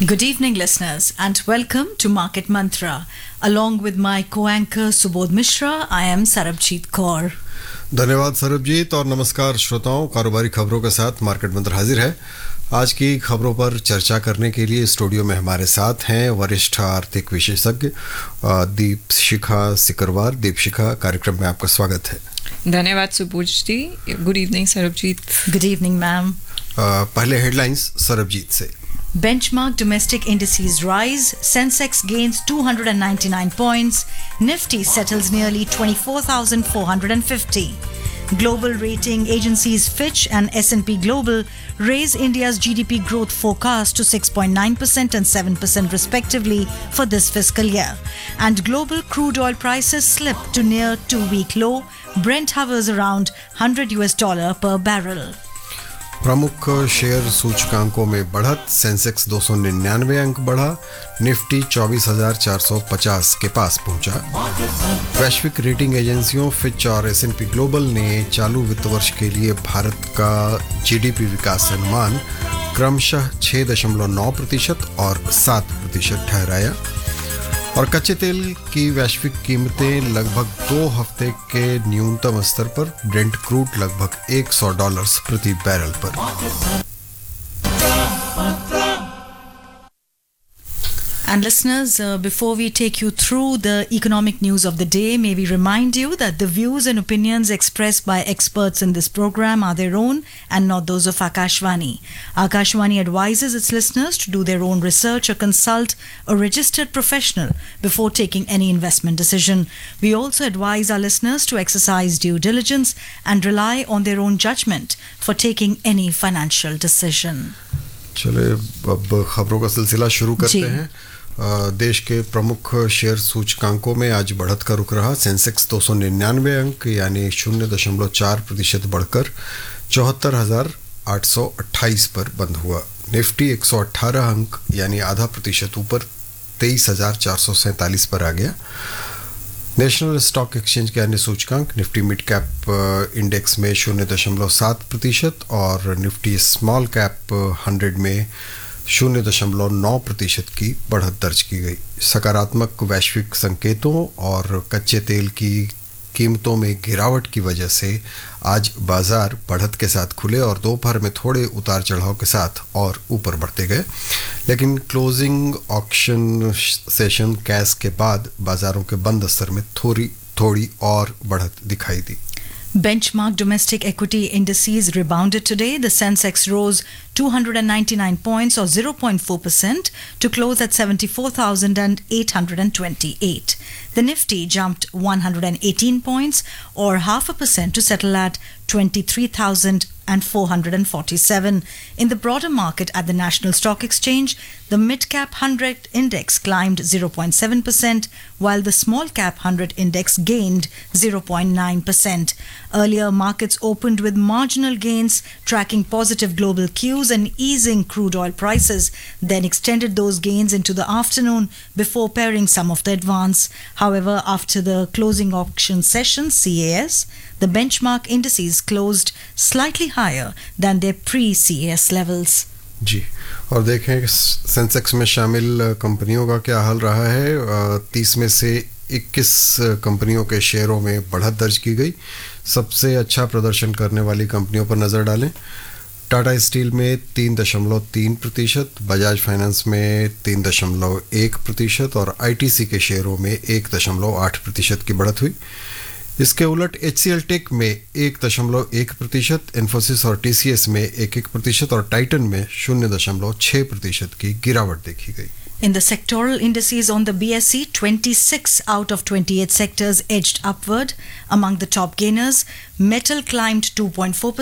Good evening, listeners, and welcome to Market Mantra. Along with my co-anchor Subodh Mishra, I am Sarabjit Kaur. धन्यवाद सरबजीत और नमस्कार श्रोताओं। कारोबारी खबरों के साथ मार्केट मंत्र हाजिर है। आज की खबरों पर चर्चा करने के लिए स्टूडियो में हमारे साथ हैं वरिष्ठ आर्थिक विशेषज्ञ दीपशिखा सिकरवार। दीपशिखा, कार्यक्रम में आपका स्वागत है। धन्यवाद सुबोध जी। Good evening Sarabjit. Good evening, ma'am. पहले हेडलाइंस सरबजीत से। Benchmark domestic indices rise, Sensex gains 299 points, Nifty settles nearly 24,450. Global rating agencies Fitch and S&P Global raise India's GDP growth forecast to 6.9% and 7% respectively for this fiscal year. And global crude oil prices slip to near two-week low. Brent hovers around $100 per barrel. प्रमुख share सूचकांकों में बढ़त। Sensex 299 अंक बढ़ा, Nifty 24,450 के पास पहुंचा। वैश्विक rating एजेंसियों फिच और S&P ग्लोबल ने चालू वित्त वर्ष के लिए भारत का जीडीपी विकास अनुमान क्रमशः 6.9% और 7% ठहराया। और कच्चे तेल की वैश्विक कीमतें लगभग 2 हफ्ते के न्यूनतम स्तर पर, ब्रेंट क्रूड लगभग $100 प्रति बैरल पर। And listeners, before we take you through the economic news of the day, may we remind you that the views and opinions expressed by experts in this program are their own and not those of Akashvani. Akashvani advises its listeners to do their own research or consult a registered professional before taking any investment decision. We also advise our listeners to exercise due diligence and rely on their own judgment for taking any financial decision. चले अब खबरों का सिलसिला शुरू करते हैं। देश के प्रमुख शेयर सूचकांकों में आज बढ़त का रुख रहा। सेंसेक्स 299 अंक यानी 0.4% बढ़कर 74,828 पर बंद हुआ। निफ्टी 118 अंक यानी आधा प्रतिशत ऊपर 23,447 पर आ गया। नेशनल स्टॉक एक्सचेंज के अन्य सूचकांक निफ्टी मिड कैप इंडेक्स में 0.7% और निफ्टी स्मॉल कैप 100 में 0.9% की बढ़त दर्ज की गई। सकारात्मक वैश्विक संकेतों और कच्चे तेल की कीमतों में गिरावट की वजह से आज बाजार बढ़त के साथ खुले और दोपहर में थोड़े उतार चढ़ाव के साथ और ऊपर बढ़ते गए, लेकिन क्लोजिंग ऑक्शन सेशन कैश के बाद बाजारों के बंद स्तर में थोड़ी और बढ़त दिखाई दी। Benchmark domestic equity indices rebounded today. The Sensex rose 299 points or 0.4% to close at 74,828. The Nifty jumped 118 points or 0.5% to settle at 23,447. In the broader market at the National Stock Exchange, the mid-cap 100 index climbed 0.7%, while the small-cap 100 index gained 0.9%. Earlier, markets opened with marginal gains, tracking positive global cues and easing crude oil prices, then extended those gains into the afternoon before paring some of the advance. However, after the closing auction session, CAS, the benchmark indices closed slightly higher than their pre-CAS levels. जी, और देखें Sensex में शामिल कंपनियों का क्या हाल रहा है। 30 में से 21 कंपनियों के शेयरों में बढ़त दर्ज की गई। सबसे अच्छा प्रदर्शन करने वाली कंपनियों पर नज़र डालें। टाटा स्टील में 3.3%, बजाज फाइनेंस में 3.1% और ITC के शेयरों में 1.8% की बढ़त हुई। इसके उलट HCL टेक में 1.1%, इन्फोसिस और TCS में 1% और टाइटन में 0.6% की गिरावट देखी गई। In the sectoral indices on the BSE, 26 out of 28 sectors edged upward. Among the top gainers, metal climbed 2.4%.